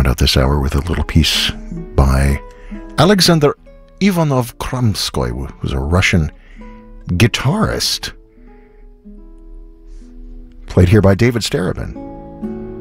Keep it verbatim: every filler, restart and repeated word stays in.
start out this hour with a little piece by Alexander Ivanov Kramskoy, who was a Russian guitarist, played here by David Starobin.